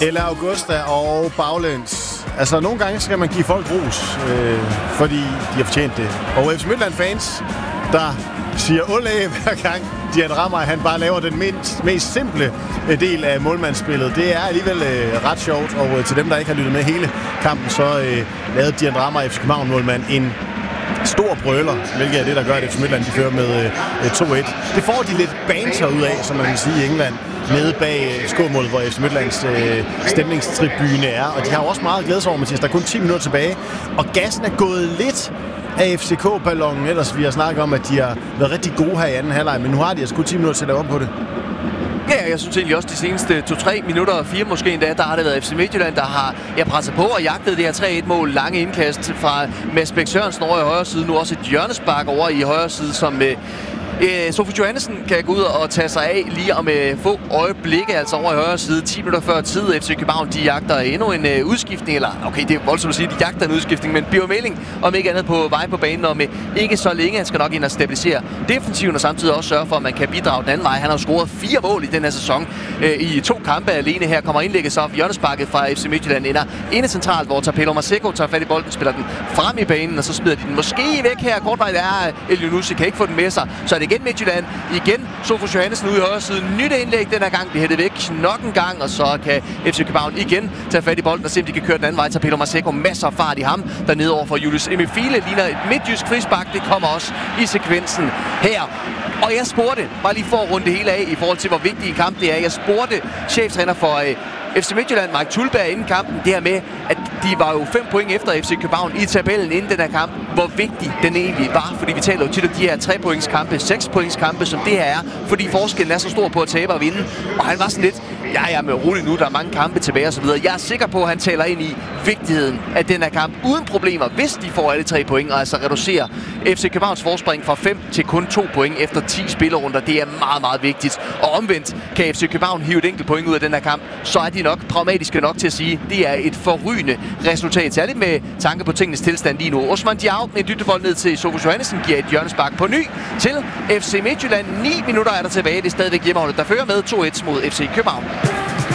Eller Augusta og baglæns. Altså, nogle gange skal man give folk ros, fordi de har fortjent det. Og FC Midtjylland-fans, der siger olé hver gang Dian Ramaj, han bare laver den mest simple del af målmandsspillet. Det er alligevel ret sjovt, og til dem, der ikke har lyttet med hele kampen, så lavede Dian Ramaj, FC København-målmand, en stor brøler, hvilket er det, der gør, at FC Midtjylland de fører med 2-1. Det får de lidt banter ud af, som man kan sige i England, nede bag skåmålet, hvor FC Midtjyllands stemningstribune er. Og de har også meget glædes over, Mathias. Der er kun 10 minutter tilbage, og gassen er gået lidt af FCK-ballonen. Ellers vi har snakket om, at de har været rigtig gode her i anden halvleg, men nu har de altså kun 10 minutter til at lave om på det. Ja, jeg synes egentlig også de seneste 2-3 minutter og 4 måske endda, der har det været FC Midtjylland, der har presset på og jagtet det her 3-1-mål. Lange indkast fra Mads Bæk Sørensen over i højre side. Nu også et hjørnespark over i højre side, som Sofus Johannessen kan gå ud og tage sig af lige om få øjeblikke, altså over i højre side. 10 minutter før tid, FC København, de jagter endnu en udskiftning, eller okay, det er voldsomt at sige, de jagter en udskiftning, men Birger Meling, om ikke andet på vej på banen, og med ikke så længe, han skal nok ind og stabilisere defensiven, og samtidig også sørge for, at man kan bidrage den anden vej. Han har scoret 4 mål i den her sæson i 2 kampe alene. Her kommer indlægget så hjørnesparket fra FC Midtjylland, ender inde centralt, hvor Tapelo Maseko tager fat i bolden, spiller den frem i banen, og så smider de den måske væk her. Kortvejt er Elyounoussi, kan ikke få den med sig, så er det igen Midtjylland. Igen Sofus Johannessen ude i højre side. Nyt indlæg den her gang. Bliver hættet væk nok en gang, og så kan FC København igen tage fat i bolden og se, om de kan køre den anden vej. Tapelo Maseko, masser af fart i ham. Dernede over for Julius Emifile ligner et midtjysk frispark. Det kommer også i sekvensen her. Og jeg spurgte, bare lige for at runde det hele af i forhold til, hvor vigtig en kamp det er. Jeg spurgte cheftræner for FC Midtjylland, Mike Thulberg, inden kampen, det her med, at de var jo 5 point efter FC København i tabellen inden den her kamp. Hvor vigtig den egentlig var, fordi vi taler jo tit om de her 3-pointskampe, 6-pointskampe, som det her er, fordi forskellen er så stor på at tabe og vinde. Og han var sådan lidt, ja, men roligt nu, der er mange kampe tilbage og så videre. Jeg er sikker på, at han taler ind i vigtigheden af den her kamp uden problemer, hvis de får alle 3 point, og altså reducerer FC Københavns forspring fra 5 til kun 2 point efter 10 spillerunder. Det er meget, meget vigtigt. Og omvendt kan FC København hive et enkelt point ud af den her kamp, så er de nok pragmatiske nok til at sige, at det er et forrygende resultat. Særligt med tanke på tingenes tilstand lige nu. Osman Diao med en dyttebold ned til Sofus Johannessen, giver et hjørnespark på ny til FC Midtjylland. 9 minutter er der tilbage. Det er stadigvæk hjemmeholdet, der fører med 2-1 mod FC København.